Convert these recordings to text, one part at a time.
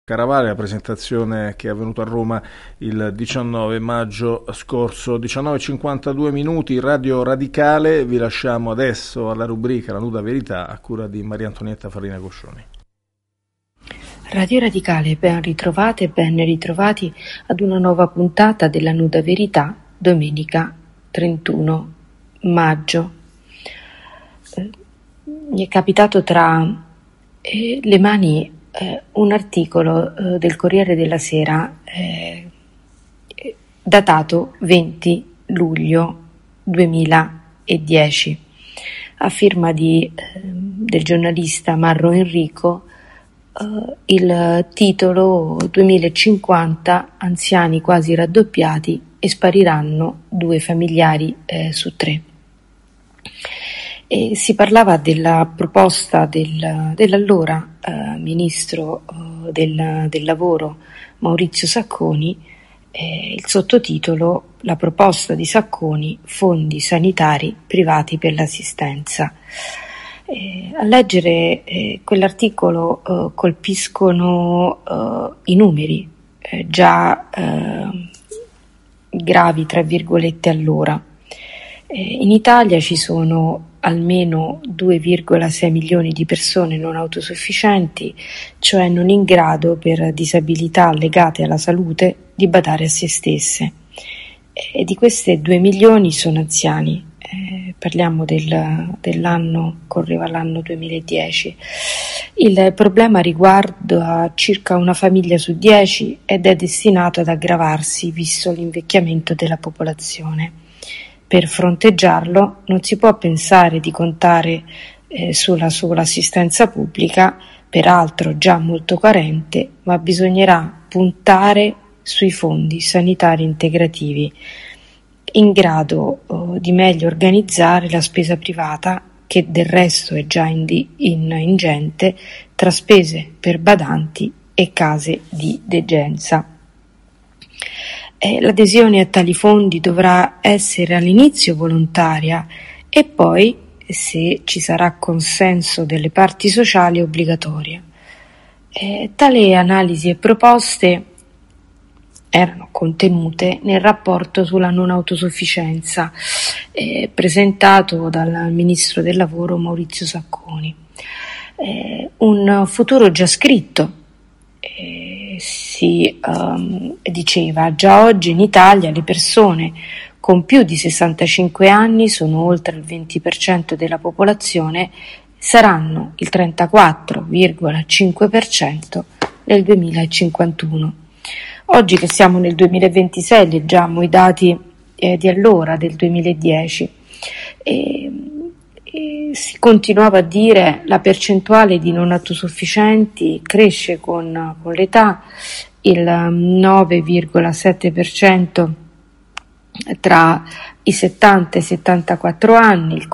Caravale, la presentazione che è avvenuta a Roma il 19 maggio scorso, 19:52 minuti, Radio Radicale. Vi lasciamo adesso alla rubrica La Nuda Verità a cura di Maria Antonietta Farina Coscioni. Radio Radicale, ben ritrovate e ben ritrovati ad una nuova puntata della Nuda Verità, domenica 31 maggio. Mi è capitato tra le mani un articolo del Corriere della Sera datato 20 luglio 2010 a firma del giornalista Marro Enrico. Il titolo: 2050, anziani quasi raddoppiati e spariranno 2 familiari su 3. E si parlava della proposta dell'allora ministro del lavoro Maurizio Sacconi, il sottotitolo: la proposta di Sacconi, fondi sanitari privati per l'assistenza. A leggere quell'articolo colpiscono i numeri, già gravi tra virgolette allora. In Italia ci sono almeno 2,6 milioni di persone non autosufficienti, cioè non in grado, per disabilità legate alla salute, di badare a se stesse. E di queste 2 milioni sono anziani. Parliamo dell'anno, correva l'anno 2010. Il problema riguarda circa una famiglia su 10 ed è destinato ad aggravarsi visto l'invecchiamento della popolazione. Per fronteggiarlo non si può pensare di contare sulla sola assistenza pubblica, peraltro già molto carente, ma bisognerà puntare sui fondi sanitari integrativi, in grado di meglio organizzare la spesa privata, che del resto è già ingente, tra spese per badanti e case di degenza. L'adesione a tali fondi dovrà essere all'inizio volontaria e poi, se ci sarà consenso delle parti sociali, obbligatoria. Tale analisi e proposte erano contenute nel rapporto sulla non autosufficienza presentato dal ministro del lavoro Maurizio Sacconi. Un futuro già scritto. Si diceva: già oggi in Italia le persone con più di 65 anni sono oltre il 20% della popolazione, saranno il 34,5% nel 2051. Oggi che siamo nel 2026 leggiamo i dati di allora, del 2010, e si continuava a dire la percentuale di non autosufficienti cresce con l'età, il 9,7% tra i 70 e i 74 anni, il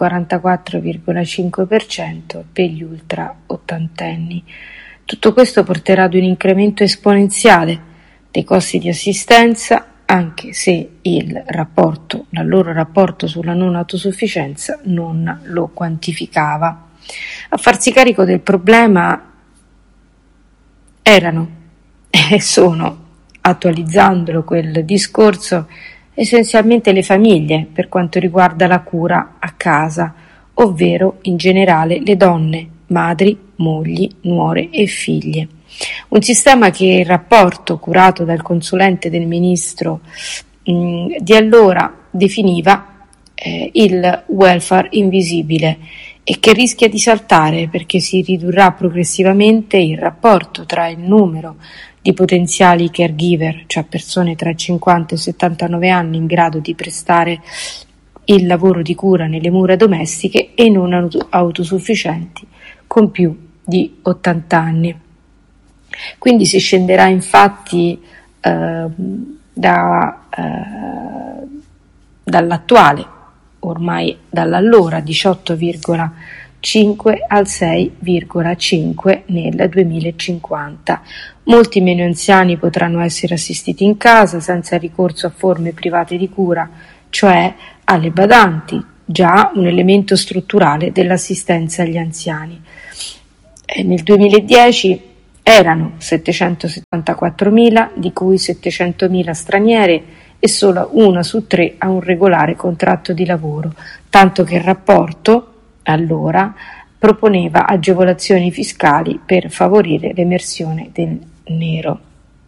44,5% per gli ultra ottantenni. Tutto questo porterà ad un incremento esponenziale dei costi di assistenza, anche se il loro rapporto sulla non autosufficienza non lo quantificava. A farsi carico del problema erano e sono, attualizzandolo quel discorso, essenzialmente le famiglie per quanto riguarda la cura a casa, ovvero in generale le donne, madri, mogli, nuore e figlie. Un sistema che il rapporto curato dal consulente del ministro di allora definiva il welfare invisibile e che rischia di saltare perché si ridurrà progressivamente il rapporto tra il numero di potenziali caregiver, cioè persone tra i 50 e i 79 anni in grado di prestare il lavoro di cura nelle mura domestiche, e non autosufficienti con più di 80 anni. Quindi si scenderà infatti dall'attuale, ormai dall'allora 18,5 al 6,5 nel 2050. Molti meno anziani potranno essere assistiti in casa senza ricorso a forme private di cura, cioè alle badanti, già un elemento strutturale dell'assistenza agli anziani. Nel 2010 Erano 774.000, di cui 700.000 straniere e solo 1 su 3 ha un regolare contratto di lavoro, tanto che il rapporto, allora, proponeva agevolazioni fiscali per favorire l'emersione del nero.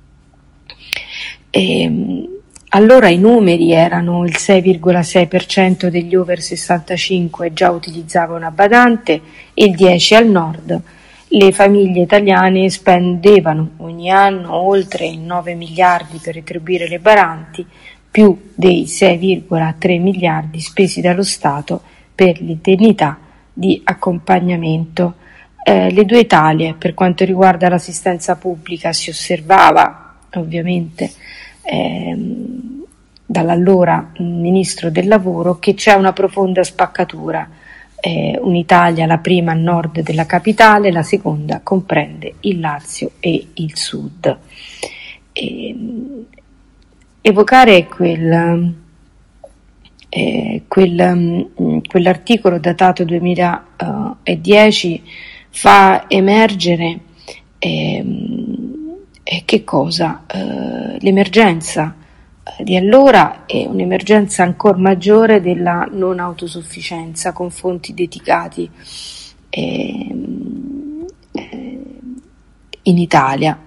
Allora i numeri erano: il 6,6% degli over 65 già utilizzava una badante, il 10% al nord. Le famiglie italiane spendevano ogni anno oltre 9 miliardi per retribuire le badanti, più dei 6,3 miliardi spesi dallo Stato per l'indennità di accompagnamento. Le due Italie, per quanto riguarda l'assistenza pubblica, si osservava ovviamente dall'allora ministro del lavoro che c'è una profonda spaccatura. Un'Italia, la prima a nord della capitale, la seconda comprende il Lazio e il sud. Evocare quell'articolo datato 2010 fa emergere che cosa? L'emergenza di allora è un'emergenza ancora maggiore della non autosufficienza con fonti dedicati in Italia.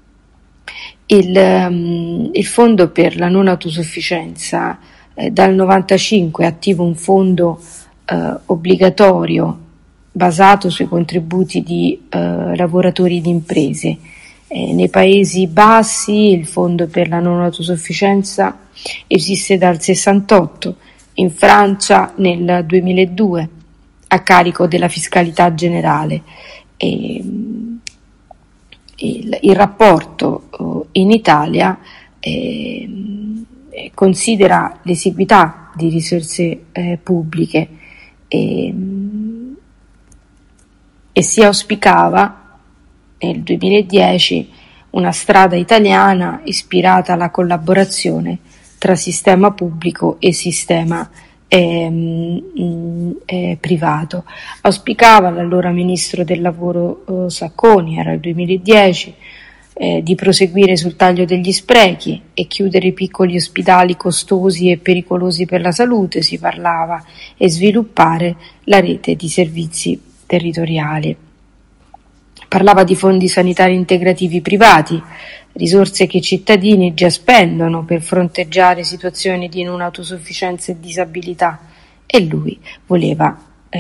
Il fondo per la non autosufficienza dal 95 è attivo un fondo obbligatorio basato sui contributi di lavoratori ed imprese. Nei Paesi Bassi il fondo per la non autosufficienza esiste dal 68, in Francia nel 2002, a carico della fiscalità generale. Il rapporto in Italia considera l'esiguità di risorse pubbliche e si auspicava nel 2010 una strada italiana ispirata alla collaborazione tra sistema pubblico e sistema privato. Auspicava l'allora ministro del lavoro Sacconi, era il 2010, di proseguire sul taglio degli sprechi e chiudere i piccoli ospedali costosi e pericolosi per la salute, si parlava, e sviluppare la rete di servizi territoriali. Parlava di fondi sanitari integrativi privati, risorse che i cittadini già spendono per fronteggiare situazioni di non autosufficienza e disabilità, e lui voleva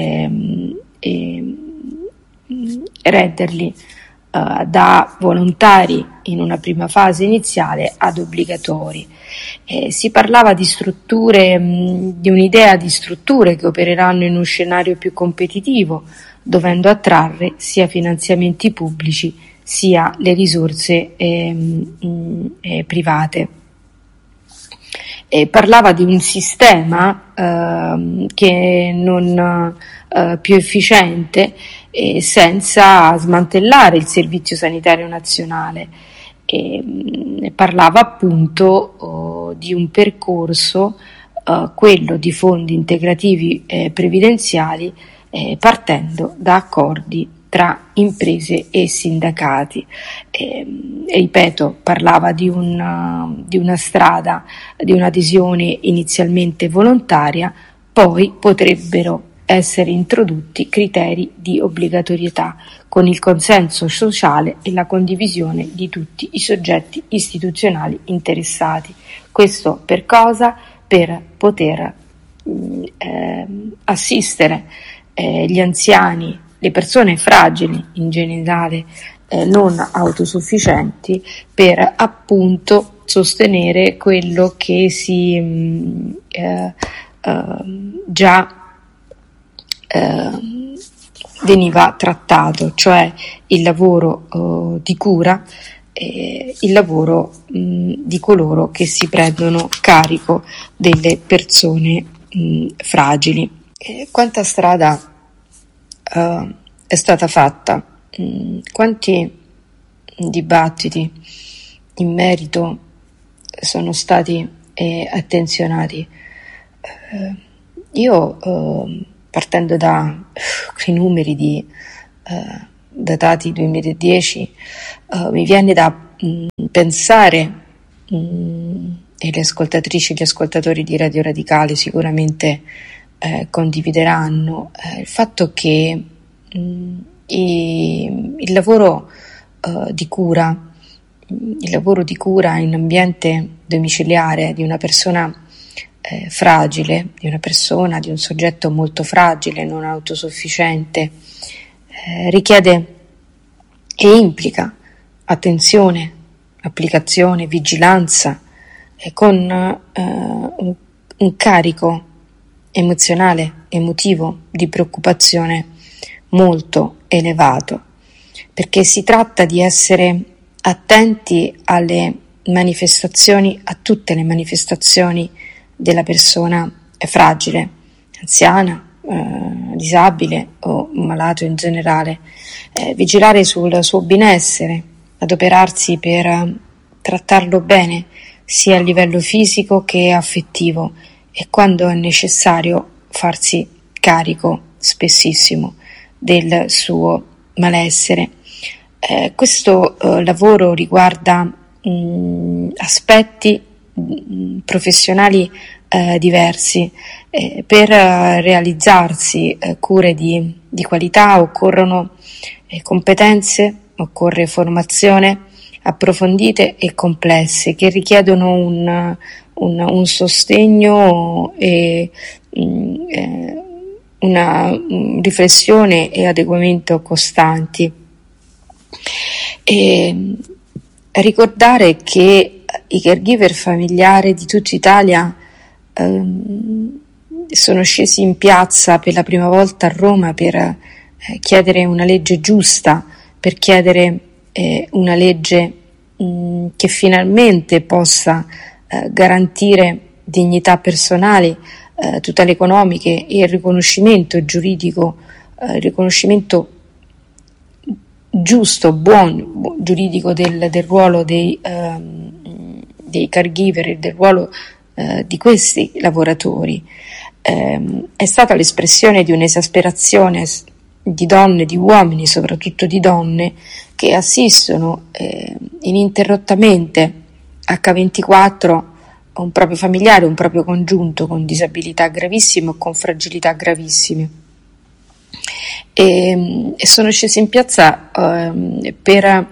renderli da volontari in una prima fase iniziale ad obbligatori. Si parlava di strutture, di un'idea di strutture che opereranno in uno scenario più competitivo, dovendo attrarre sia finanziamenti pubblici sia le risorse private. Parlava di un sistema che non più efficiente senza smantellare il Servizio Sanitario Nazionale. Parlava appunto di un percorso, quello di fondi integrativi previdenziali, partendo da accordi tra imprese e sindacati. Ripeto, parlava di una strada, di un'adesione inizialmente volontaria, poi potrebbero essere introdotti criteri di obbligatorietà con il consenso sociale e la condivisione di tutti i soggetti istituzionali interessati. Questo per cosa? Per poter assistere gli anziani, le persone fragili in generale, non autosufficienti, per appunto sostenere quello che si già veniva trattato, cioè il lavoro di cura, il lavoro di coloro che si prendono carico delle persone fragili. Quanta strada è stata fatta, quanti dibattiti in merito sono stati attenzionati. Io partendo da quei numeri di datati 2010, mi viene da pensare, e le ascoltatrici e gli ascoltatori di Radio Radicale sicuramente condivideranno, il fatto che il lavoro di cura in ambiente domiciliare di una persona fragile, di un soggetto molto fragile, non autosufficiente, richiede e implica attenzione, applicazione, vigilanza, con un carico emozionale, emotivo, di preoccupazione molto elevato, perché si tratta di essere attenti alle manifestazioni, a tutte le manifestazioni della persona fragile, anziana, disabile o malato in generale, vigilare sul suo benessere, adoperarsi per trattarlo bene sia a livello fisico che affettivo, e quando è necessario farsi carico spessissimo del suo malessere. Questo lavoro riguarda aspetti professionali diversi. Per realizzarsi cure di qualità occorrono competenze, occorre formazione approfondite e complesse che richiedono un sostegno e una riflessione e adeguamento costanti. E ricordare che i caregiver familiari di tutta Italia sono scesi in piazza per la prima volta a Roma per chiedere una legge giusta, per chiedere una legge che finalmente possa garantire dignità personali, tutele economiche e il riconoscimento giuridico, il riconoscimento giusto, buono, giuridico del ruolo dei caregiver, del ruolo di questi lavoratori. È stata l'espressione di un'esasperazione di donne, di uomini, soprattutto di donne, che assistono ininterrottamente H24 a un proprio familiare, un proprio congiunto con disabilità gravissime o con fragilità gravissime. E sono scesi in piazza per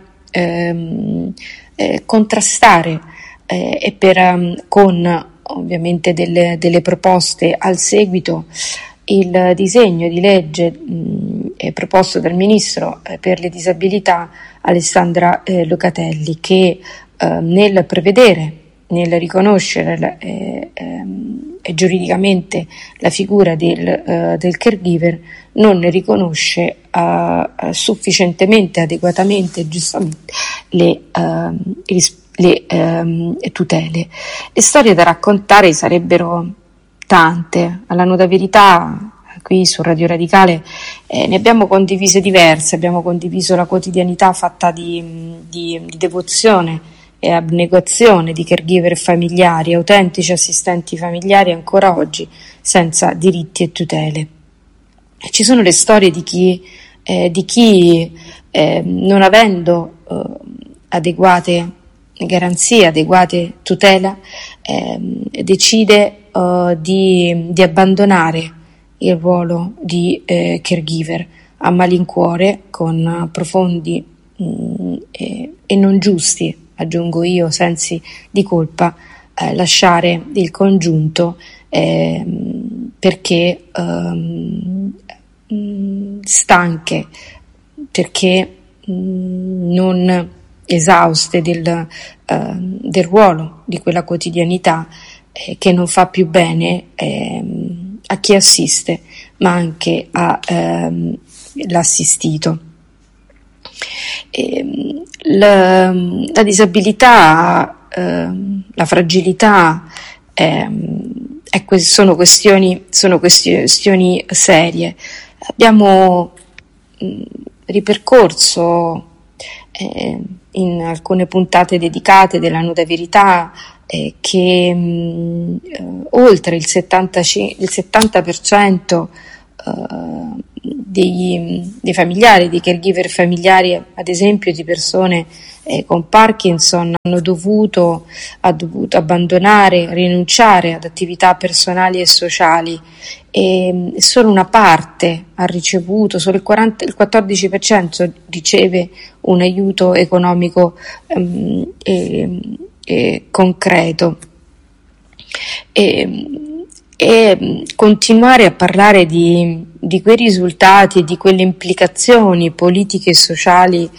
contrastare e con ovviamente delle proposte al seguito il disegno di legge proposto dal Ministro per le disabilità Alessandra Locatelli, che nel prevedere, nel riconoscere giuridicamente la figura del caregiver, non ne riconosce sufficientemente, adeguatamente e giustamente le tutele. Le storie da raccontare sarebbero tante. Alla Nuda Verità, qui su Radio Radicale, ne abbiamo condivise diverse. Abbiamo condiviso la quotidianità fatta di devozione e abnegazione di caregiver familiari, autentici assistenti familiari ancora oggi senza diritti e tutele. E ci sono le storie di chi non avendo adeguate garanzie, adeguate tutela, decide di abbandonare il ruolo di caregiver a malincuore, con profondi e non giusti, aggiungo io, sensi di colpa, lasciare il congiunto perché stanche, perché non esauste del ruolo, di quella quotidianità che non fa più bene a chi assiste, ma anche all'assistito. La disabilità, la fragilità sono questioni serie. Abbiamo ripercorso in alcune puntate dedicate della Nuda Verità che oltre il 70% dei familiari, dei caregiver familiari, ad esempio di persone con Parkinson, hanno dovuto abbandonare, rinunciare ad attività personali e sociali, e solo una parte ha ricevuto, solo il 14% riceve un aiuto economico concreto. E continuare a parlare di quei risultati e di quelle implicazioni politiche e sociali,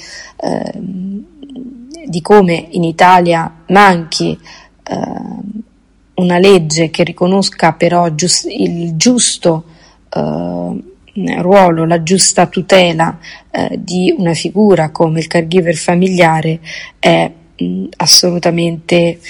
di come in Italia manchi una legge che riconosca però il giusto ruolo, la giusta tutela di una figura come il caregiver familiare, è assolutamente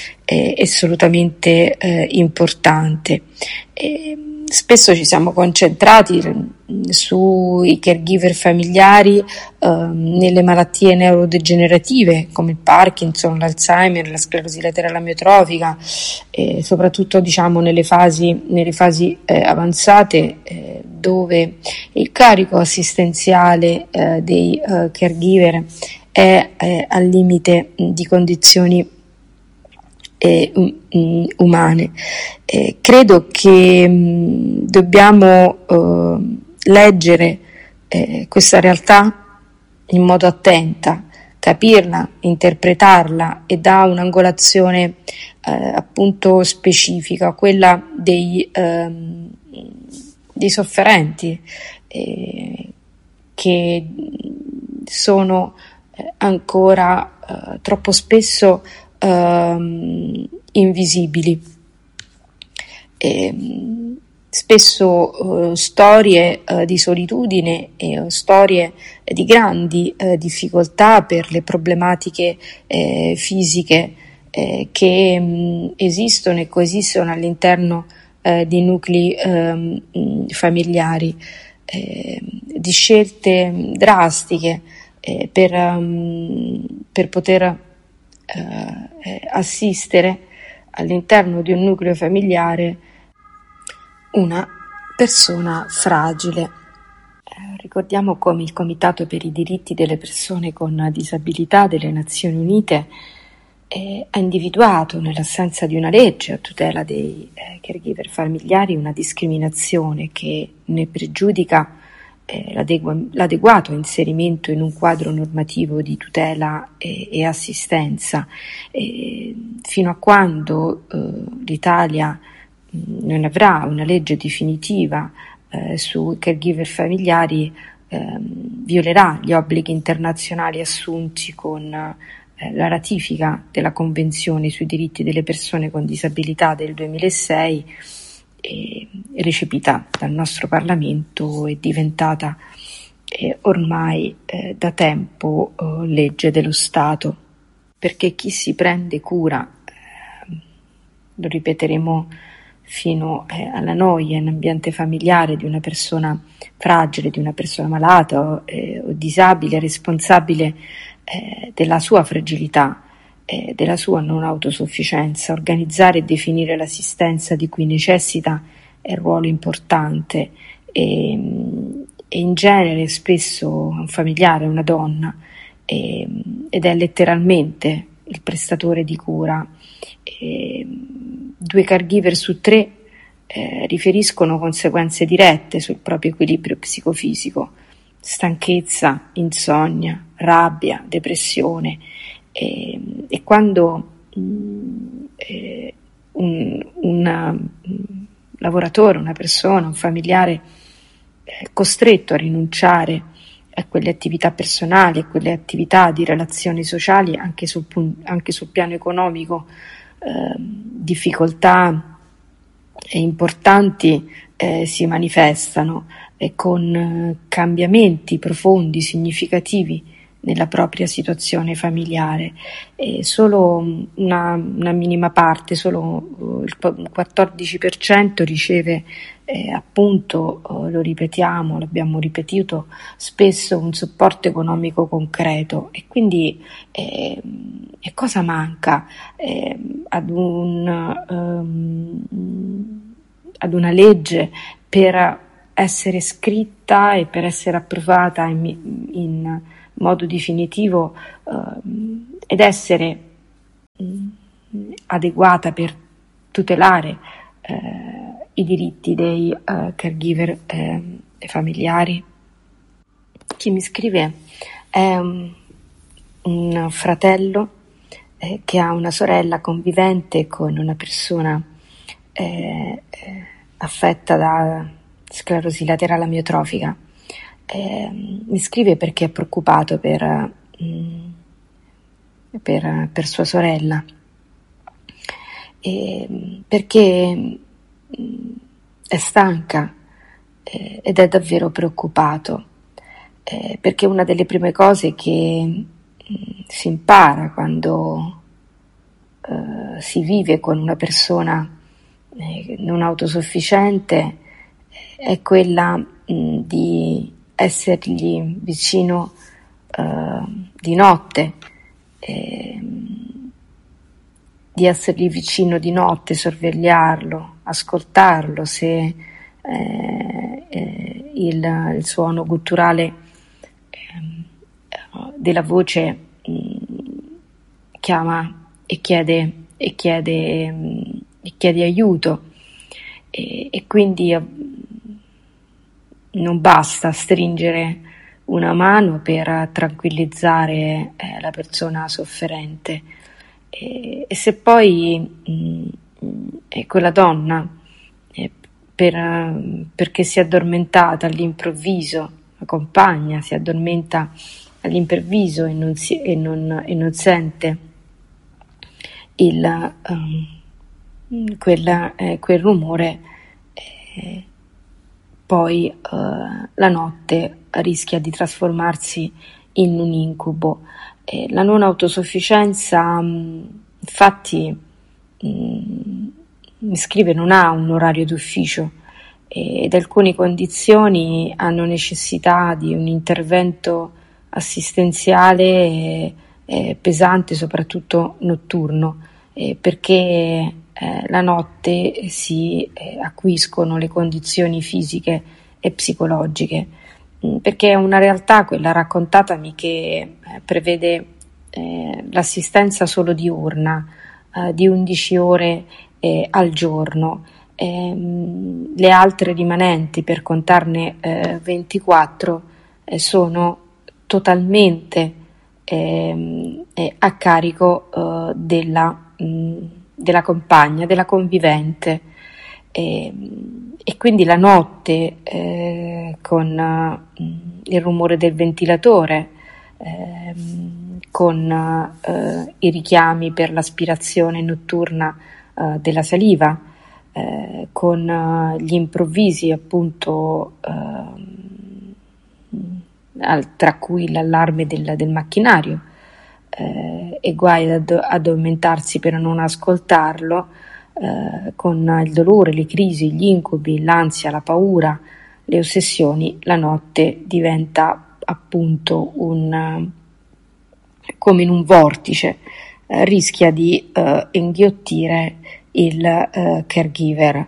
importante. Spesso ci siamo concentrati sui caregiver familiari nelle malattie neurodegenerative come il Parkinson, l'Alzheimer, la sclerosi laterale amiotrofica, soprattutto diciamo nelle fasi avanzate, dove il carico assistenziale dei caregiver è al limite di condizioni umane. Credo che dobbiamo leggere questa realtà in modo attenta, capirla, interpretarla e da un'angolazione appunto specifica, quella dei sofferenti, che sono ancora troppo spesso invisibili. Spesso storie di solitudine e storie di grandi difficoltà per le problematiche fisiche che esistono e coesistono all'interno di nuclei familiari, di scelte drastiche per poter assistere all'interno di un nucleo familiare una persona fragile. Ricordiamo come il Comitato per i diritti delle persone con disabilità delle Nazioni Unite ha individuato, nell'assenza di una legge a tutela dei caregiver familiari, una discriminazione che ne pregiudica l'adeguato inserimento in un quadro normativo di tutela e assistenza, fino a quando l'Italia non avrà una legge definitiva sui caregiver familiari, violerà gli obblighi internazionali assunti con la ratifica della Convenzione sui diritti delle persone con disabilità del 2006, recepita dal nostro Parlamento e diventata ormai da tempo legge dello Stato, perché chi si prende cura, lo ripeteremo fino alla noia, in ambiente familiare di una persona fragile, di una persona malata o disabile, è responsabile della sua fragilità, della sua non autosufficienza. Organizzare e definire l'assistenza di cui necessita è un ruolo importante, e in genere spesso un familiare, una donna, ed è letteralmente il prestatore di cura. 2 caregiver su 3 riferiscono conseguenze dirette sul proprio equilibrio psicofisico: stanchezza, insonnia, rabbia, depressione. E quando un lavoratore, una persona, un familiare è costretto a rinunciare a quelle attività personali, a quelle attività di relazioni sociali, anche sul piano economico, difficoltà importanti si manifestano, con cambiamenti profondi, significativi nella propria situazione familiare. Solo una minima parte, solo il 14% riceve appunto, lo ripetiamo, l'abbiamo ripetuto spesso, un supporto economico concreto. E quindi cosa manca ad una legge per essere scritta e per essere approvata in modo definitivo ed essere adeguata per tutelare i diritti dei caregiver e familiari. Chi mi scrive è un fratello che ha una sorella convivente con una persona affetta da sclerosi laterale amiotrofica. Mi scrive perché è preoccupato per sua sorella, perché è stanca ed è davvero preoccupato, perché una delle prime cose che si impara quando si vive con una persona non autosufficiente è quella di essergli vicino di notte, sorvegliarlo, ascoltarlo se il suono gutturale della voce chiama e chiede aiuto, e quindi non basta stringere una mano per tranquillizzare la persona sofferente, e se poi quella donna perché si è addormentata all'improvviso, la compagna si addormenta all'improvviso e non sente quel rumore, poi la notte rischia di trasformarsi in un incubo. La non autosufficienza, infatti, mi scrive, non ha un orario d'ufficio ed alcune condizioni hanno necessità di un intervento assistenziale pesante, soprattutto notturno, perché la notte si acuiscono le condizioni fisiche e psicologiche, perché è una realtà quella raccontatami che prevede l'assistenza solo diurna, di 11 ore al giorno. Le altre rimanenti, per contarne 24, sono totalmente a carico della compagna, della convivente, e quindi la notte con il rumore del ventilatore, con i richiami per l'aspirazione notturna della saliva, con gli improvvisi appunto tra cui l'allarme del macchinario, e guai ad addormentarsi per non ascoltarlo, con il dolore, le crisi, gli incubi, l'ansia, la paura, le ossessioni, la notte diventa appunto come in un vortice, rischia di inghiottire il caregiver,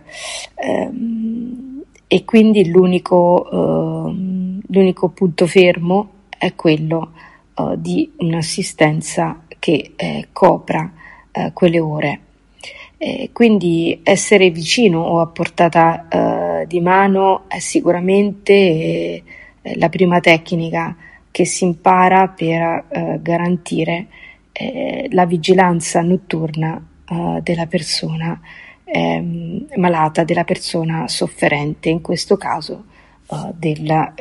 e quindi l'unico punto fermo è quello di un'assistenza che copra quelle ore. Quindi essere vicino o a portata di mano è sicuramente la prima tecnica che si impara per garantire la vigilanza notturna della persona malata, della persona sofferente, in questo caso del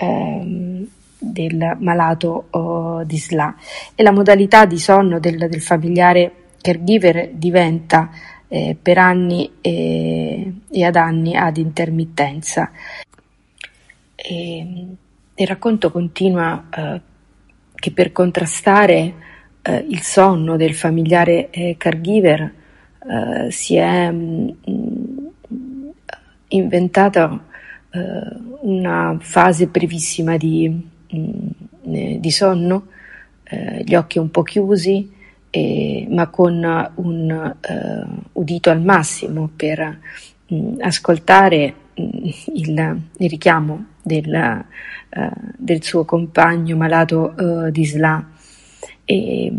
malato di SLA. E la modalità di sonno del familiare caregiver diventa per anni e ad anni ad intermittenza. Il racconto continua che per contrastare il sonno del familiare caregiver si è inventata una fase brevissima di sonno, gli occhi un po' chiusi, ma con un udito al massimo per ascoltare il richiamo del suo compagno malato di SLA. E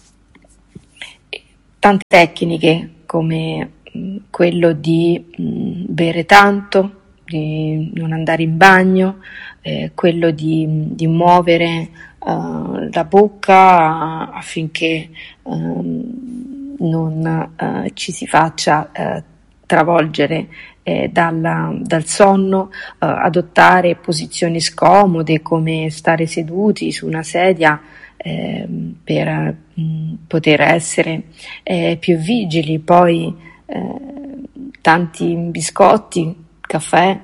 tante tecniche come quello di bere tanto, di non andare in bagno, quello di muovere la bocca affinché non ci si faccia travolgere dal sonno, adottare posizioni scomode come stare seduti su una sedia per poter essere più vigili, poi tanti biscotti, caffè,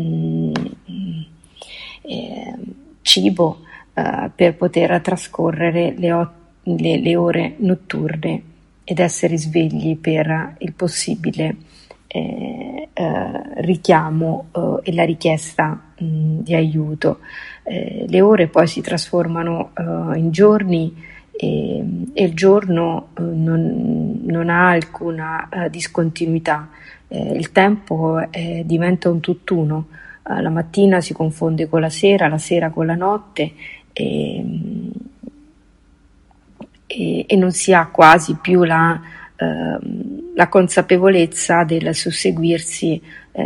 cibo per poter trascorrere le ore notturne ed essere svegli per il possibile richiamo e la richiesta di aiuto. Le ore poi si trasformano in giorni e il giorno non ha alcuna discontinuità. Il tempo diventa un tutt'uno. La mattina si confonde con la sera con la notte e non si ha quasi più la consapevolezza del susseguirsi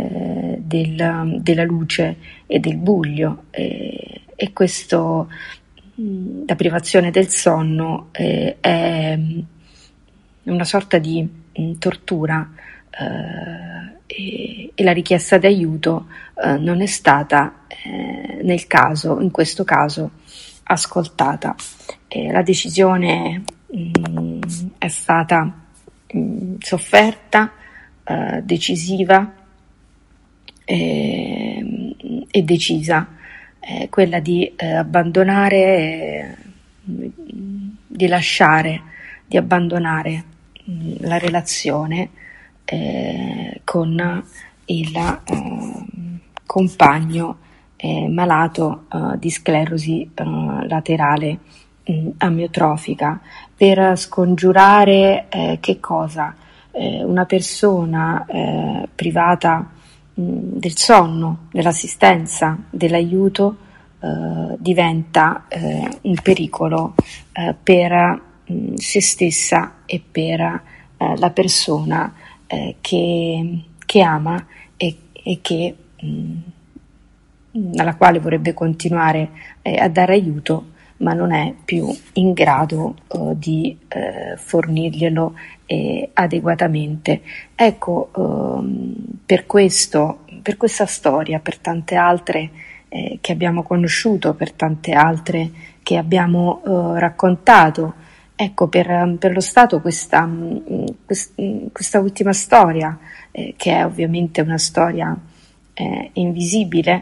della luce e del buio, e questo, la privazione del sonno è una sorta di tortura, e la richiesta di aiuto non è stata in questo caso ascoltata. La decisione è stata sofferta, decisiva e decisa, quella di abbandonare, di lasciare, di abbandonare la relazione con il compagno malato di sclerosi laterale amiotrofica, per scongiurare che cosa? Una persona privata del sonno, dell'assistenza, dell'aiuto, diventa un pericolo per se stessa e per la persona che ama e che alla quale vorrebbe continuare a dare aiuto, ma non è più in grado di fornirglielo adeguatamente. Ecco, per questa storia, per tante altre che abbiamo conosciuto, per tante altre che abbiamo raccontato, ecco, per lo Stato questa ultima storia, che è ovviamente una storia invisibile,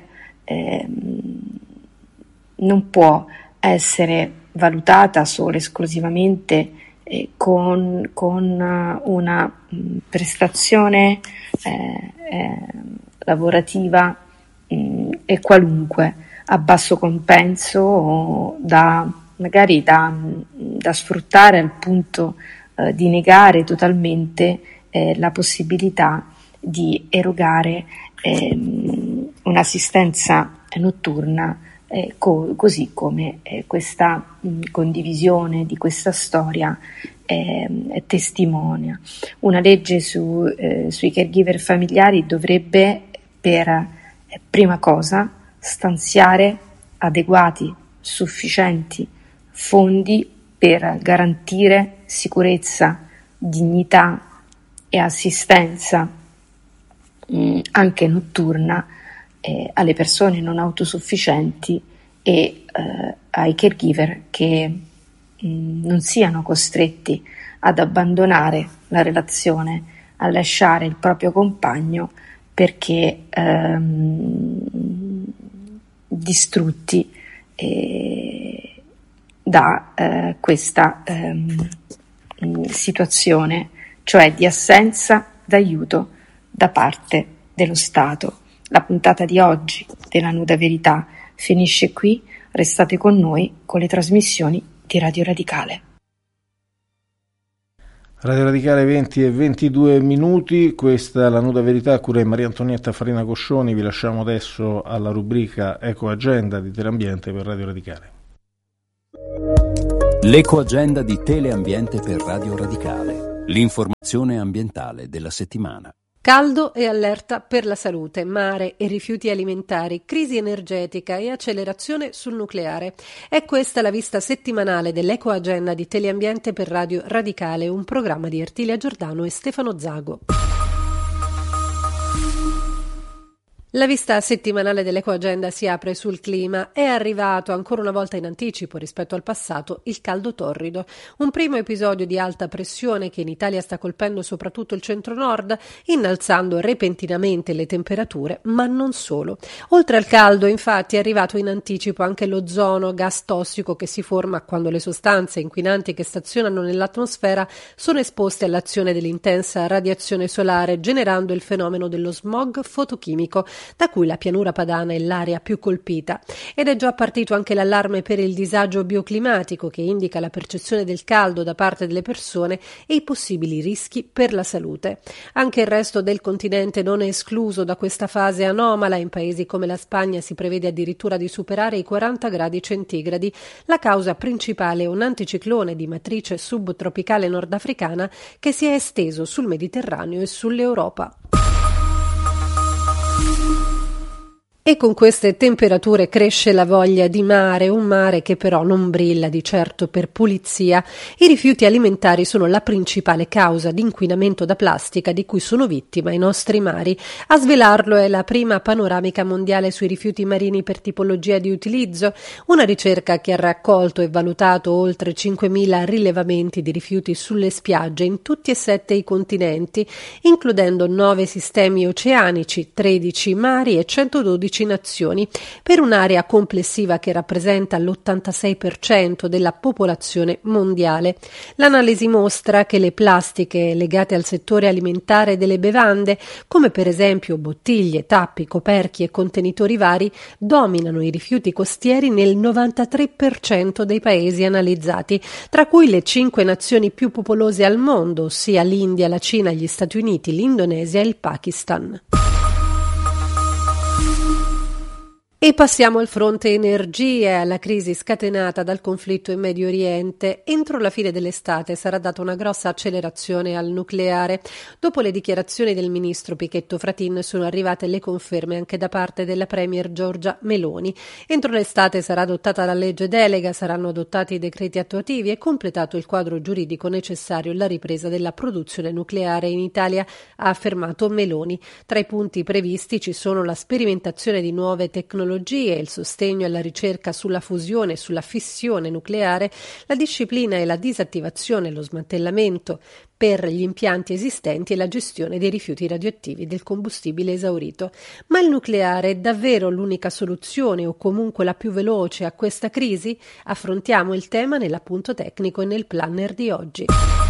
non può essere valutata solo esclusivamente con una prestazione lavorativa e qualunque, a basso compenso, magari da sfruttare al punto di negare totalmente la possibilità di erogare un'assistenza notturna, così come questa condivisione di questa storia testimonia. Una legge sui caregiver familiari dovrebbe per prima cosa stanziare adeguati, sufficienti fondi per garantire sicurezza, dignità e assistenza anche notturna alle persone non autosufficienti e ai caregiver che non siano costretti ad abbandonare la relazione, a lasciare il proprio compagno perché distrutti da questa situazione, cioè di assenza d'aiuto da parte dello Stato. La puntata di oggi della Nuda Verità finisce qui. Restate con noi con le trasmissioni di Radio Radicale. Radio Radicale 20 e 22 minuti, questa è la nuda verità a cura di Maria Antonietta Farina Coscioni. Vi lasciamo adesso alla rubrica Eco Agenda di Teleambiente per Radio Radicale. L'Eco Agenda di Teleambiente per Radio Radicale, l'informazione ambientale della settimana. Caldo e allerta per la salute, mare e rifiuti alimentari, crisi energetica e accelerazione sul nucleare. È questa la vista settimanale dell'Eco Agenda di Teleambiente per Radio Radicale, un programma di Ertilia Giordano e Stefano Zago. La vista settimanale dell'Eco Agenda si apre sul clima. È arrivato ancora una volta in anticipo rispetto al passato il caldo torrido. Un primo episodio di alta pressione che in Italia sta colpendo soprattutto il centro-nord, innalzando repentinamente le temperature, ma non solo. Oltre al caldo, infatti, è arrivato in anticipo anche l'ozono, gas tossico che si forma quando le sostanze inquinanti che stazionano nell'atmosfera sono esposte all'azione dell'intensa radiazione solare, generando il fenomeno dello smog fotochimico, da cui la pianura padana è l'area più colpita. Ed è già partito anche l'allarme per il disagio bioclimatico, che indica la percezione del caldo da parte delle persone e i possibili rischi per la salute. Anche il resto del continente non è escluso da questa fase anomala. In paesi come la Spagna si prevede addirittura di superare i 40 gradi centigradi. La causa principale è un anticiclone di matrice subtropicale nordafricana che si è esteso sul Mediterraneo e sull'Europa. E con queste temperature cresce la voglia di mare, un mare che però non brilla di certo per pulizia. I rifiuti alimentari sono la principale causa di inquinamento da plastica di cui sono vittima i nostri mari. A svelarlo è la prima panoramica mondiale sui rifiuti marini per tipologia di utilizzo, una ricerca che ha raccolto e valutato oltre 5.000 rilevamenti di rifiuti sulle spiagge in tutti e 7 i continenti, includendo 9 sistemi oceanici, 13 mari e 112 nazioni, per un'area complessiva che rappresenta l'86% della popolazione mondiale. L'analisi mostra che le plastiche legate al settore alimentare e delle bevande, come per esempio bottiglie, tappi, coperchi e contenitori vari, dominano i rifiuti costieri nel 93% dei paesi analizzati, tra cui le 5 nazioni più popolose al mondo, ossia l'India, la Cina, gli Stati Uniti, l'Indonesia e il Pakistan. E passiamo al fronte energie, alla crisi scatenata dal conflitto in Medio Oriente. Entro la fine dell'estate sarà data una grossa accelerazione al nucleare. Dopo le dichiarazioni del ministro Pichetto Fratin sono arrivate le conferme anche da parte della premier Giorgia Meloni. Entro l'estate sarà adottata la legge delega, saranno adottati i decreti attuativi e completato il quadro giuridico necessario alla ripresa della produzione nucleare in Italia, ha affermato Meloni. Tra i punti previsti ci sono la sperimentazione di nuove tecnologie, il sostegno alla ricerca sulla fusione e sulla fissione nucleare, la disciplina e la disattivazione e lo smantellamento per gli impianti esistenti e la gestione dei rifiuti radioattivi del combustibile esaurito. Ma il nucleare è davvero l'unica soluzione o comunque la più veloce a questa crisi? Affrontiamo il tema nell'appunto tecnico e nel planner di oggi.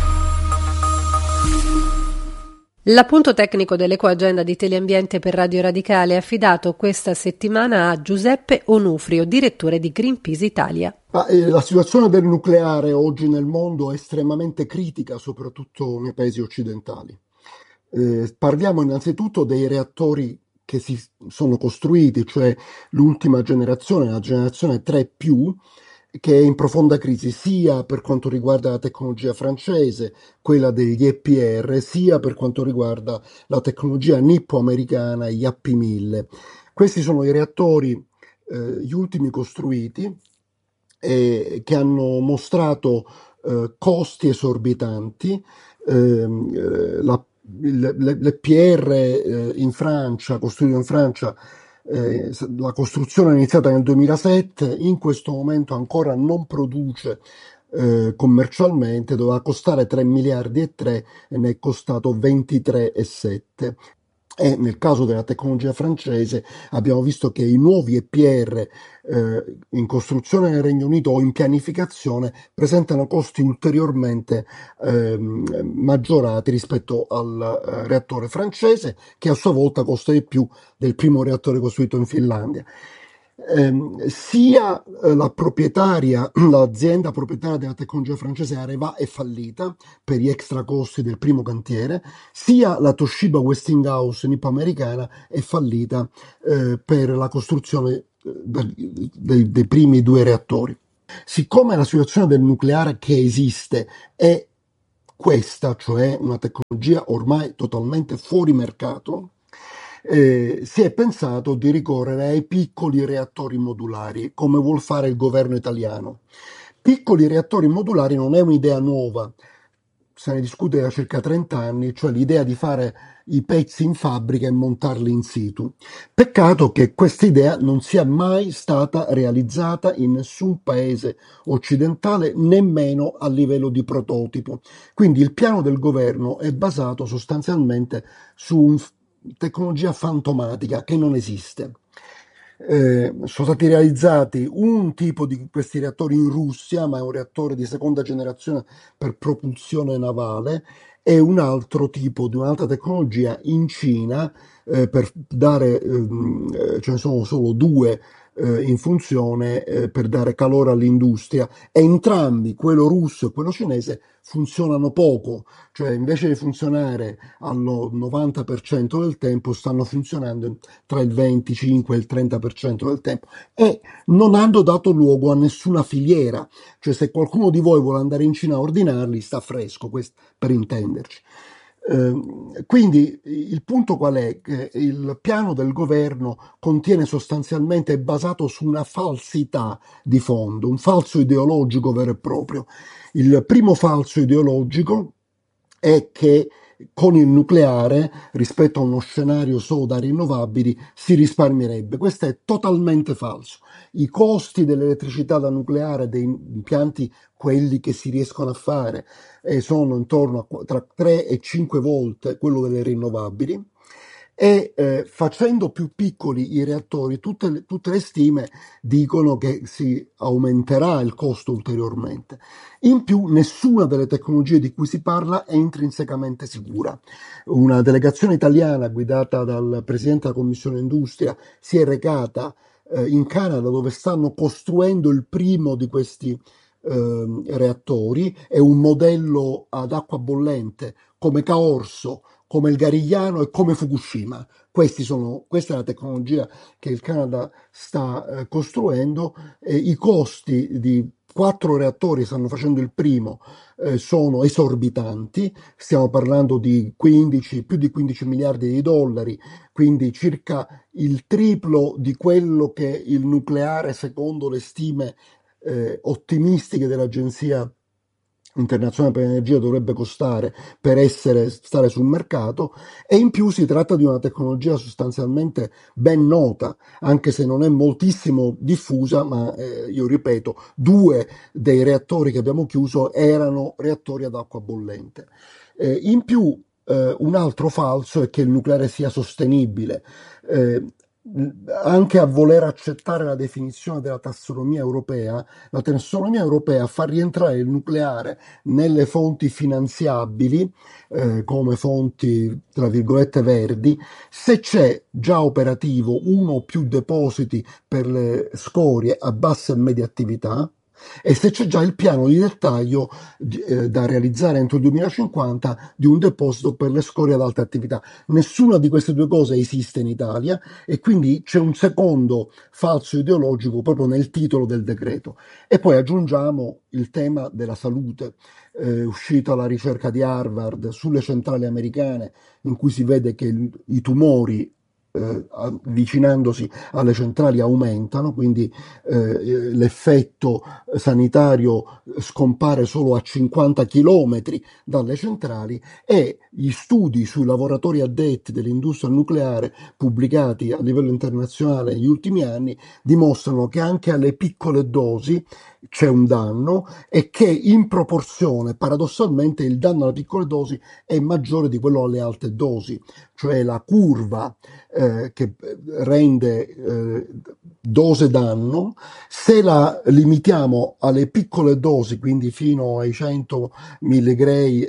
L'appunto tecnico dell'Eco Agenda di Teleambiente per Radio Radicale è affidato questa settimana a Giuseppe Onufrio, direttore di Greenpeace Italia. La situazione del nucleare oggi nel mondo è estremamente critica, soprattutto nei paesi occidentali. Parliamo innanzitutto dei reattori che si sono costruiti, cioè l'ultima generazione, la generazione 3+, che è in profonda crisi sia per quanto riguarda la tecnologia francese, quella degli EPR, sia per quanto riguarda la tecnologia nippo-americana, gli AP1000. Questi sono i reattori, gli ultimi costruiti, che hanno mostrato costi esorbitanti. L'EPR in Francia, costruito in Francia, la costruzione è iniziata nel 2007, in questo momento ancora non produce commercialmente, doveva costare 3 miliardi e 3 e ne è costato 23,7. E nel caso della tecnologia francese abbiamo visto che i nuovi EPR in costruzione nel Regno Unito o in pianificazione presentano costi ulteriormente maggiorati rispetto al reattore francese, che a sua volta costa di più del primo reattore costruito in Finlandia. sia la proprietaria, l'azienda proprietaria della tecnologia francese Areva è fallita per gli extra costi del primo cantiere, sia la Toshiba Westinghouse nippo-americana è fallita per la costruzione dei primi 2 reattori. Siccome la situazione del nucleare che esiste è questa, cioè una tecnologia ormai totalmente fuori mercato, si è pensato di ricorrere ai piccoli reattori modulari, come vuol fare il governo italiano. Piccoli reattori modulari non è un'idea nuova, se ne discute da circa 30 anni, cioè l'idea di fare i pezzi in fabbrica e montarli in situ. Peccato che questa idea non sia mai stata realizzata in nessun paese occidentale, nemmeno a livello di prototipo. Quindi il piano del governo è basato sostanzialmente su una tecnologia fantomatica che non esiste. Sono stati realizzati un tipo di questi reattori in Russia, ma è un reattore di seconda generazione per propulsione navale, e un altro tipo di un'altra tecnologia in Cina per dare, ce ne sono solo 2 in funzione per dare calore all'industria. Entrambi, quello russo e quello cinese, funzionano poco, cioè invece di funzionare al 90% del tempo stanno funzionando tra il 25 e il 30% del tempo e non hanno dato luogo a nessuna filiera, cioè se qualcuno di voi vuole andare in Cina a ordinarli sta fresco, questo per intenderci. Quindi il punto qual è? Che il piano del governo contiene sostanzialmente, è basato su una falsità di fondo, un falso ideologico vero e proprio. Il primo falso ideologico è che con il nucleare, rispetto a uno scenario solo da rinnovabili, si risparmierebbe. Questo è totalmente falso. I costi dell'elettricità da nucleare, dei impianti, quelli che si riescono a fare, sono intorno a tra 3 e 5 volte quello delle rinnovabili. E facendo più piccoli i reattori, tutte le stime dicono che si aumenterà il costo ulteriormente. In più, nessuna delle tecnologie di cui si parla è intrinsecamente sicura. Una delegazione italiana guidata dal presidente della Commissione Industria si è recata in Canada, dove stanno costruendo il primo di questi reattori. È un modello ad acqua bollente come Caorso, come il Garigliano e come Fukushima. Questa è la tecnologia che il Canada sta costruendo. I costi di 4 reattori, stanno facendo il primo, sono esorbitanti, stiamo parlando di più di 15 miliardi di dollari, quindi circa il triplo di quello che il nucleare, secondo le stime ottimistiche dell'Agenzia internazionale per l'energia, dovrebbe costare per stare sul mercato. E in più si tratta di una tecnologia sostanzialmente ben nota, anche se non è moltissimo diffusa, ma io ripeto, 2 dei reattori che abbiamo chiuso erano reattori ad acqua bollente. In più un altro falso è che il nucleare sia sostenibile. Anche a voler accettare la definizione della tassonomia europea, la tassonomia europea fa rientrare il nucleare nelle fonti finanziabili, come fonti tra virgolette verdi, se c'è già operativo uno o più depositi per le scorie a bassa e media attività, e se c'è già il piano di dettaglio da realizzare entro il 2050 di un deposito per le scorie ad alta attività. Nessuna di queste 2 cose esiste in Italia, e quindi c'è un secondo falso ideologico proprio nel titolo del decreto. E poi aggiungiamo il tema della salute. Uscita la ricerca di Harvard sulle centrali americane, in cui si vede che i tumori avvicinandosi alle centrali aumentano, quindi l'effetto sanitario scompare solo a 50 chilometri dalle centrali, e gli studi sui lavoratori addetti dell'industria nucleare pubblicati a livello internazionale negli ultimi anni dimostrano che anche alle piccole dosi c'è un danno, e che in proporzione, paradossalmente, il danno alle piccole dosi è maggiore di quello alle alte dosi, cioè la curva che rende dose danno, se la limitiamo alle piccole dosi, quindi fino ai 100 milligray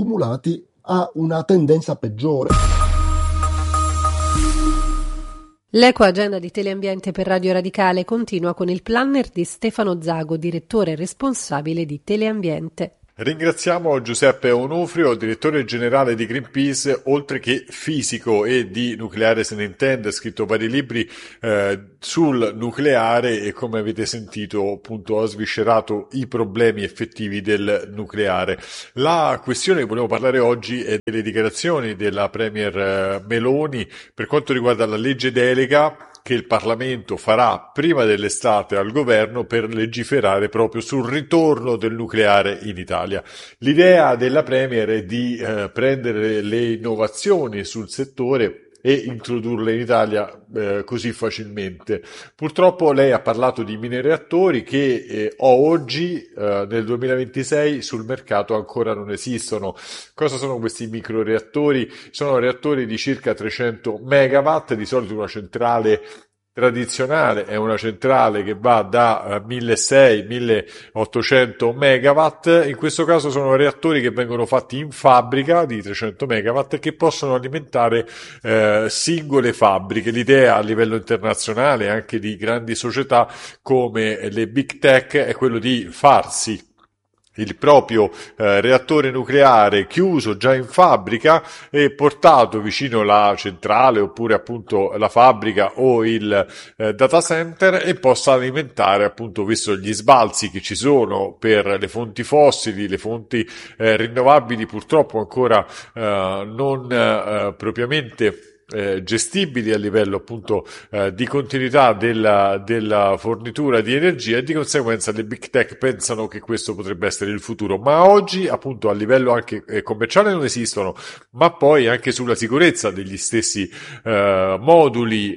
accumulati, ha una tendenza peggiore. L'ecoagenda di Teleambiente per Radio Radicale continua con il planner di Stefano Zago, direttore responsabile di Teleambiente. Ringraziamo Giuseppe Onufrio, direttore generale di Greenpeace, oltre che fisico e di nucleare se ne intende, ha scritto vari libri sul nucleare e, come avete sentito, appunto ha sviscerato i problemi effettivi del nucleare. La questione che volevo parlare oggi è delle dichiarazioni della Premier Meloni per quanto riguarda la legge delega che il Parlamento farà prima dell'estate al governo per legiferare proprio sul ritorno del nucleare in Italia. L'idea della Premier è di prendere le innovazioni sul settore e introdurle in Italia così facilmente. Purtroppo lei ha parlato di mini reattori che oggi nel 2026 sul mercato ancora non esistono. Cosa sono questi microreattori? Sono reattori di circa 300 megawatt, di solito una centrale tradizionale è una centrale che va da 1600-1800 megawatt. In questo caso sono reattori che vengono fatti in fabbrica di 300 megawatt e che possono alimentare singole fabbriche. L'idea a livello internazionale anche di grandi società come le big tech è quello di farsi il proprio reattore nucleare chiuso già in fabbrica e portato vicino alla centrale oppure appunto la fabbrica o il data center e possa alimentare, appunto, visto gli sbalzi che ci sono per le fonti fossili, le fonti rinnovabili purtroppo ancora non propriamente gestibili a livello appunto di continuità della fornitura di energia, e di conseguenza le big tech pensano che questo potrebbe essere il futuro, ma oggi appunto a livello anche commerciale non esistono, ma poi anche sulla sicurezza degli stessi moduli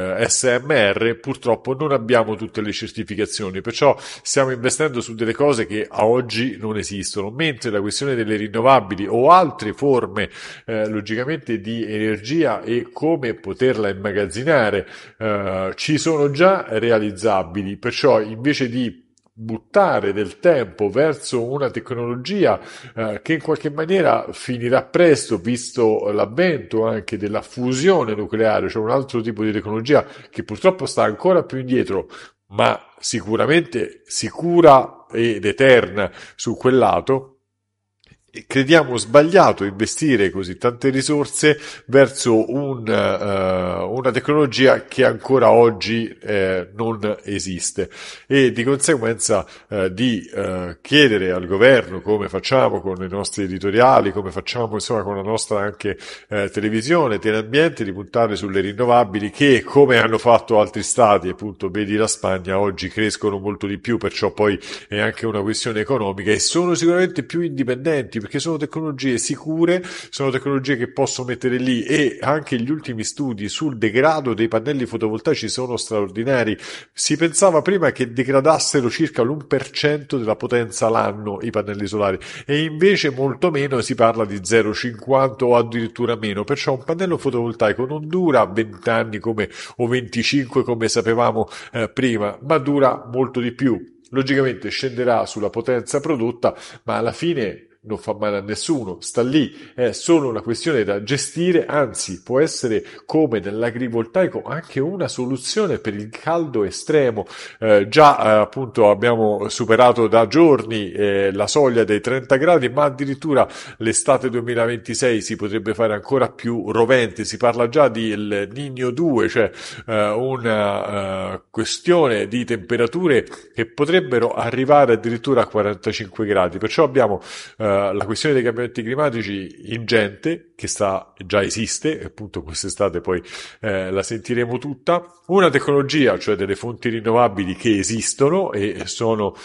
SMR purtroppo non abbiamo tutte le certificazioni, perciò stiamo investendo su delle cose che a oggi non esistono, mentre la questione delle rinnovabili o altre forme logicamente di energia e come poterla immagazzinare ci sono già realizzabili, perciò invece di buttare del tempo verso una tecnologia che in qualche maniera finirà presto, visto l'avvento anche della fusione nucleare, cioè un altro tipo di tecnologia che purtroppo sta ancora più indietro, ma sicuramente sicura ed eterna su quel lato. Crediamo sbagliato investire così tante risorse verso una tecnologia che ancora oggi non esiste, e di conseguenza di chiedere al governo, come facciamo con i nostri editoriali, come facciamo insomma con la nostra anche televisione, Teleambiente, di puntare sulle rinnovabili che, come hanno fatto altri stati, appunto vedi la Spagna, oggi crescono molto di più, perciò poi è anche una questione economica e sono sicuramente più indipendenti, perché sono tecnologie sicure, sono tecnologie che posso mettere lì, e anche gli ultimi studi sul degrado dei pannelli fotovoltaici sono straordinari. Si pensava prima che degradassero circa l'1% della potenza l'anno i pannelli solari, e invece molto meno, si parla di 0,50 o addirittura meno, perciò un pannello fotovoltaico non dura 20 anni o 25 come sapevamo prima, ma dura molto di più. Logicamente scenderà sulla potenza prodotta, ma alla fine non fa male a nessuno, sta lì, è solo una questione da gestire, anzi può essere, come nell'agrivoltaico, anche una soluzione per il caldo estremo. Appunto abbiamo superato da giorni la soglia dei 30 gradi, ma addirittura l'estate 2026 si potrebbe fare ancora più rovente, si parla già di El Niño 2, cioè una questione di temperature che potrebbero arrivare addirittura a 45 gradi, perciò abbiamo la questione dei cambiamenti climatici ingente, che già esiste, e appunto quest'estate poi la sentiremo tutta, una tecnologia, cioè delle fonti rinnovabili che esistono e sono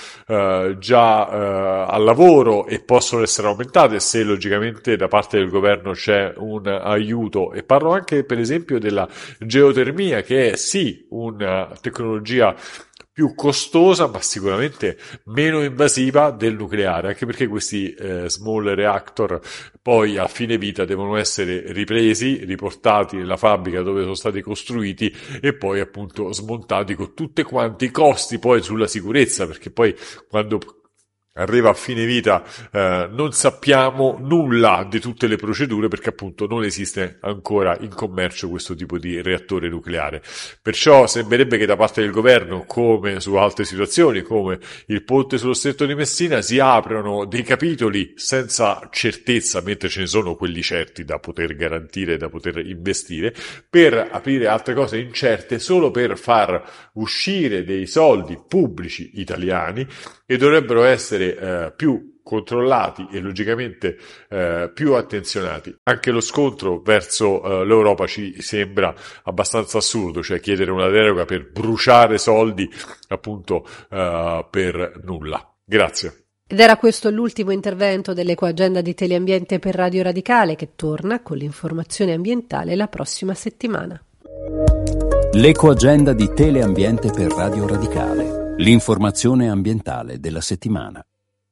già al lavoro e possono essere aumentate se logicamente da parte del governo c'è un aiuto, e parlo anche per esempio della geotermia, che è sì una tecnologia più costosa ma sicuramente meno invasiva del nucleare, anche perché questi small reactor poi a fine vita devono essere ripresi, riportati nella fabbrica dove sono stati costruiti e poi appunto smontati, con tutti quanti i costi poi sulla sicurezza, perché poi quando arriva a fine vita, non sappiamo nulla di tutte le procedure, perché appunto non esiste ancora in commercio questo tipo di reattore nucleare. Perciò sembrerebbe che da parte del governo, come su altre situazioni come il ponte sullo Stretto di Messina, si aprono dei capitoli senza certezza, mentre ce ne sono quelli certi da poter garantire, da poter investire, per aprire altre cose incerte solo per far uscire dei soldi pubblici italiani, e dovrebbero essere più controllati e logicamente più attenzionati. Anche lo scontro verso l'Europa ci sembra abbastanza assurdo, cioè chiedere una deroga per bruciare soldi appunto per nulla. Grazie. Ed era questo l'ultimo intervento dell'Ecoagenda di Teleambiente per Radio Radicale, che torna con l'informazione ambientale la prossima settimana. L'Ecoagenda di Teleambiente per Radio Radicale. L'informazione ambientale della settimana.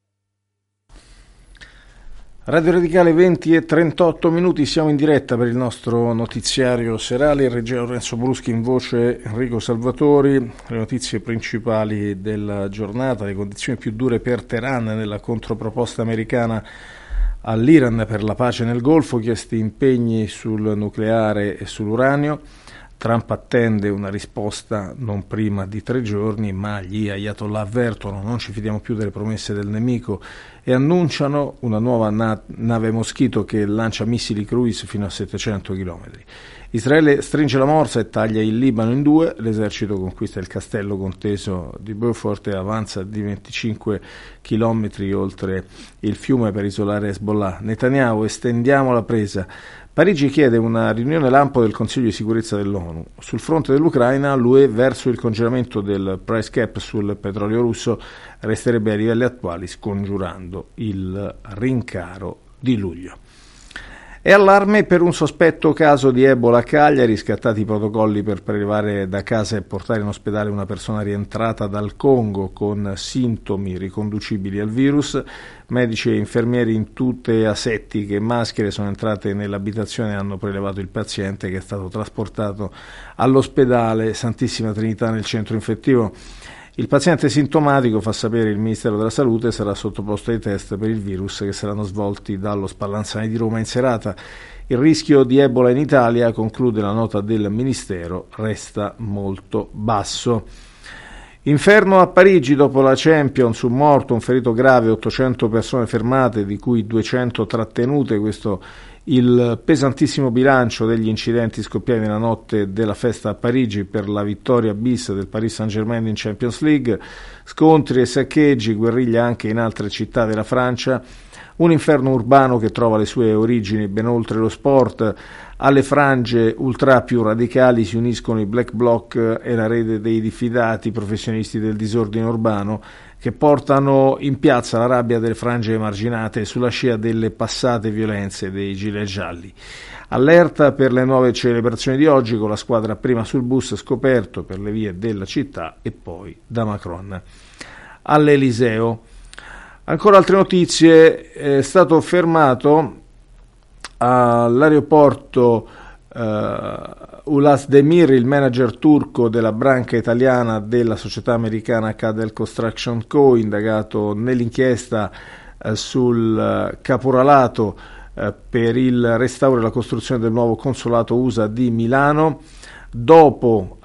Radio Radicale 20:38, siamo in diretta per il nostro notiziario serale. In regia Lorenzo Bruschi, in voce Enrico Salvatori. Le notizie principali della giornata: le condizioni più dure per Teheran nella controproposta americana all'Iran per la pace nel Golfo, chiesti impegni sul nucleare e sull'uranio. Trump attende una risposta non prima di 3 giorni, ma gli ayatollah avvertono: non ci fidiamo più delle promesse del nemico, e annunciano una nuova nave Moschito che lancia missili cruise fino a 700 km. Israele stringe la morsa e taglia il Libano in 2, l'esercito conquista il castello conteso di Beaufort e avanza di 25 km oltre il fiume per isolare Hezbollah. Netanyahu: estendiamo la presa. Parigi chiede una riunione lampo del Consiglio di sicurezza dell'ONU. Sul fronte dell'Ucraina, l'UE verso il congelamento del price cap sul petrolio russo resterebbe ai livelli attuali, scongiurando il rincaro di luglio. E allarme per un sospetto caso di Ebola a Cagliari, scattati i protocolli per prelevare da casa e portare in ospedale una persona rientrata dal Congo con sintomi riconducibili al virus. Medici e infermieri in tute asettiche e maschere sono entrate nell'abitazione e hanno prelevato il paziente, che è stato trasportato all'ospedale Santissima Trinità nel centro infettivo. Il paziente sintomatico, fa sapere il Ministero della Salute, sarà sottoposto ai test per il virus che saranno svolti dallo Spallanzani di Roma in serata. Il rischio di Ebola in Italia, conclude la nota del Ministero, resta molto basso. Inferno a Parigi dopo la Champions, un morto, un ferito grave, 800 persone fermate, di cui 200 trattenute. Questo il pesantissimo bilancio degli incidenti scoppiati nella notte della festa a Parigi per la vittoria bis del Paris Saint-Germain in Champions League. Scontri e saccheggi, guerriglia anche in altre città della Francia. Un inferno urbano che trova le sue origini ben oltre lo sport. Alle frange ultra più radicali si uniscono i Black Bloc e la rete dei diffidati professionisti del disordine urbano, che portano in piazza la rabbia delle frange emarginate sulla scia delle passate violenze dei gilet gialli. Allerta per le nuove celebrazioni di oggi, con la squadra prima sul bus scoperto per le vie della città e poi da Macron all'Eliseo. Ancora altre notizie: è stato fermato all'aeroporto Ulas Demir, il manager turco della branca italiana della società americana Cadel Construction Co., indagato nell'inchiesta sul caporalato per il restauro e la costruzione del nuovo consolato USA di Milano. Dopo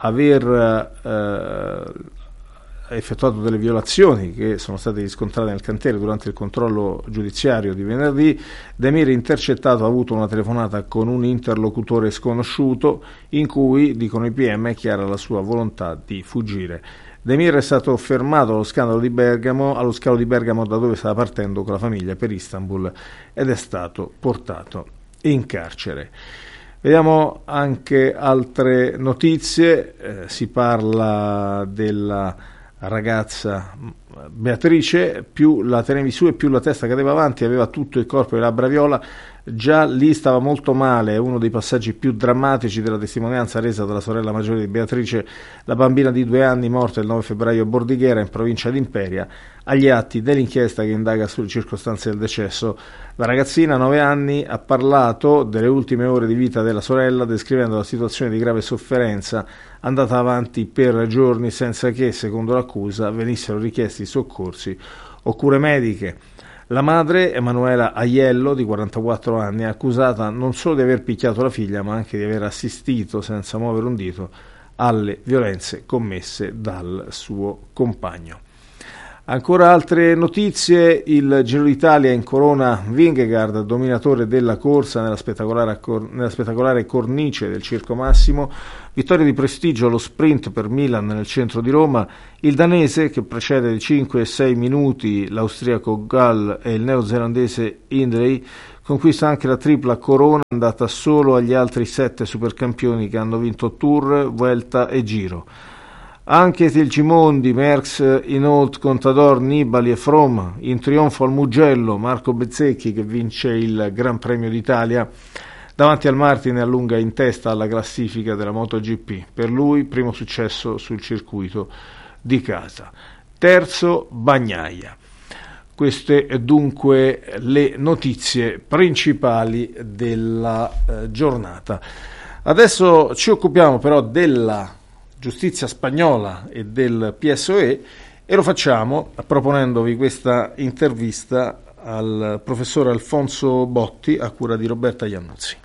aver effettuato delle violazioni che sono state riscontrate nel cantiere durante il controllo giudiziario di venerdì, Demir, intercettato, ha avuto una telefonata con un interlocutore sconosciuto in cui, dicono i PM, è chiara la sua volontà di fuggire. Demir è stato fermato allo scalo di Bergamo, da dove stava partendo con la famiglia per Istanbul, ed è stato portato in carcere. Vediamo anche altre notizie. Si parla della ragazza Beatrice: più la tenevi su e più la testa cadeva avanti, aveva tutto il corpo di labbra viola, già lì stava molto male. È uno dei passaggi più drammatici della testimonianza resa dalla sorella maggiore di Beatrice, la bambina di 2 anni morta il 9 febbraio a Bordighera, in provincia di Imperia. Agli atti dell'inchiesta che indaga sulle circostanze del decesso, la ragazzina, 9 anni, ha parlato delle ultime ore di vita della sorella, descrivendo la situazione di grave sofferenza andata avanti per giorni senza che, secondo l'accusa, venissero richiesti soccorsi o cure mediche. La madre, Emanuela Aiello, di 44 anni, è accusata non solo di aver picchiato la figlia, ma anche di aver assistito, senza muovere un dito, alle violenze commesse dal suo compagno. Ancora altre notizie: il Giro d'Italia in corona Vingegaard, dominatore della corsa nella spettacolare cornice del Circo Massimo, vittoria di prestigio allo sprint per Milan nel centro di Roma, il danese che precede di 5 e 6 minuti l'austriaco Gall e il neozelandese Hindley, conquista anche la tripla corona andata solo agli altri 7 supercampioni che hanno vinto Tour, Vuelta e Giro. Anche Til Gimondi, Merckx, Hinault, Contador, Nibali e Froome, in trionfo al Mugello, Marco Bezzecchi che vince il Gran Premio d'Italia, davanti al Martin e allunga in testa alla classifica della MotoGP. Per lui primo successo sul circuito di casa. Terzo Bagnaia. Queste dunque le notizie principali della giornata. Adesso ci occupiamo però della giustizia spagnola e del PSOE e lo facciamo proponendovi questa intervista al professor Alfonso Botti a cura di Roberta Iannuzzi.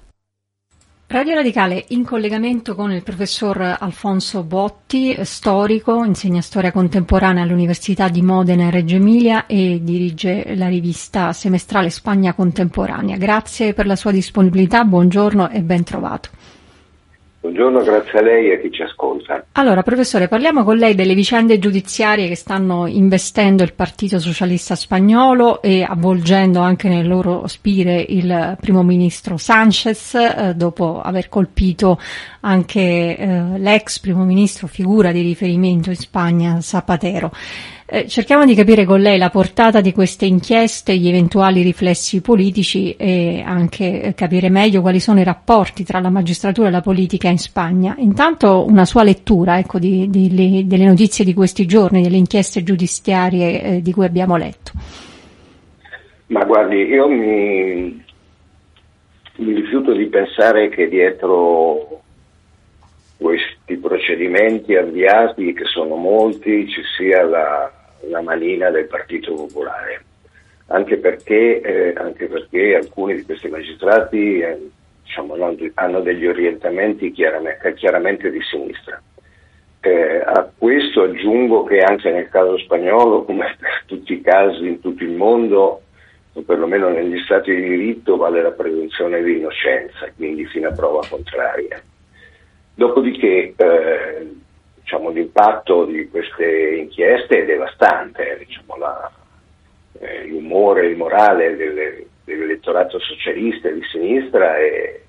Radio Radicale in collegamento con il professor Alfonso Botti, storico, insegna storia contemporanea all'Università di Modena e Reggio Emilia e dirige la rivista semestrale Spagna Contemporanea. Grazie per la sua disponibilità, buongiorno e ben trovato. Buongiorno, grazie a lei e a chi ci ascolta. Allora, professore, parliamo con lei delle vicende giudiziarie che stanno investendo il Partito Socialista Spagnolo e avvolgendo anche nelle loro spire il primo ministro Sánchez, dopo aver colpito anche l'ex primo ministro, figura di riferimento in Spagna, Zapatero. Cerchiamo di capire con lei la portata di queste inchieste, gli eventuali riflessi politici e anche capire meglio quali sono i rapporti tra la magistratura e la politica in Spagna. Intanto una sua lettura, delle notizie di questi giorni, delle inchieste giudiziarie di cui abbiamo letto. Ma guardi, io mi rifiuto di pensare che dietro questi procedimenti avviati, che sono molti, ci sia la manina del Partito Popolare, anche perché alcuni di questi magistrati hanno degli orientamenti chiaramente di sinistra. A questo aggiungo che anche nel caso spagnolo, come per tutti i casi in tutto il mondo, o perlomeno negli stati di diritto, vale la presunzione di innocenza, quindi fino a prova contraria. Dopodiché l'impatto di queste inchieste è devastante, l'umore, il morale dell'elettorato socialista e di sinistra è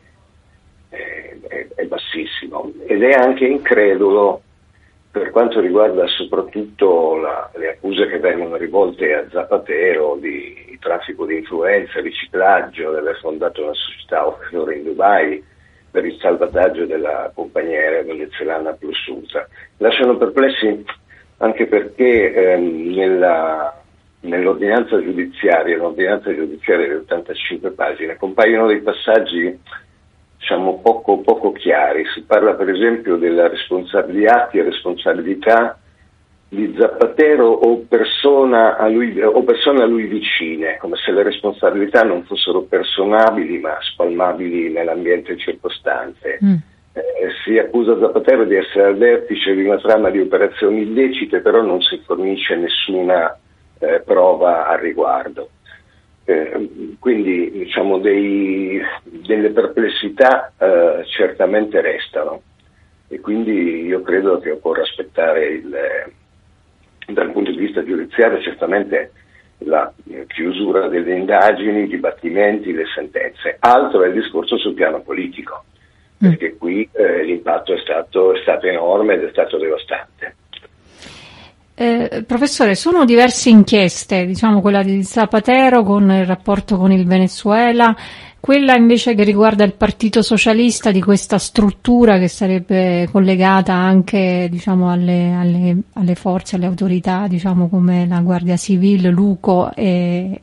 bassissimo ed è anche incredulo per quanto riguarda soprattutto le accuse che vengono rivolte a Zapatero di traffico di influenza, riciclaggio, di aver fondato una società offshore in Dubai per il salvataggio della compagnia aerea venezuelana Plus Ultra. Lasciano perplessi anche perché nell'ordinanza giudiziaria di 85 pagine, compaiono dei passaggi poco chiari. Si parla per esempio di atti e responsabilità di Zapatero o persone a lui vicine, come se le responsabilità non fossero personabili ma spalmabili nell'ambiente circostante. Si accusa Zapatero di essere al vertice di una trama di operazioni illecite, però non si fornisce nessuna prova al riguardo. Quindi delle perplessità certamente restano e quindi io credo che occorra aspettare dal punto di vista giudiziario certamente la chiusura delle indagini, i dibattimenti, le sentenze. Altro è il discorso sul piano politico, perché qui l'impatto è stato enorme ed è stato devastante. Professore, sono diverse inchieste, quella di Zapatero con il rapporto con il Venezuela, Quella invece che riguarda il Partito Socialista, di questa struttura che sarebbe collegata anche, diciamo, alle forze, alle autorità, diciamo, come la Guardia Civile, l'UCO, è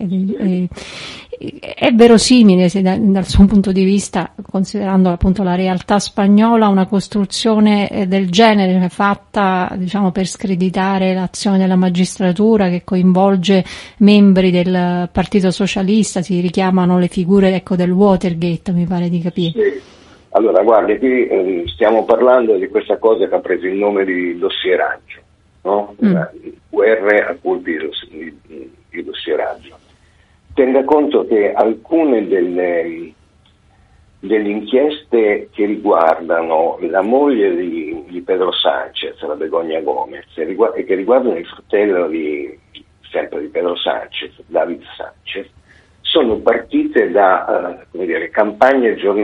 verosimile dal suo punto di vista, considerando appunto la realtà spagnola, una costruzione del genere fatta, diciamo, per screditare l'azione della magistratura, che coinvolge membri del Partito Socialista, si richiamano le figure, ecco, del Watergate, mi pare di capire. Sì. Allora, guardi, qui stiamo parlando di questa cosa che ha preso il nome di dossieraggio, no? Guerre a colpi di dossieraggio. Tenga conto che alcune delle inchieste che riguardano la moglie di Pedro Sánchez, la Begoña Gómez, e che riguardano il fratello sempre di Pedro Sánchez, David Sánchez, sono partite da campagne giornalistiche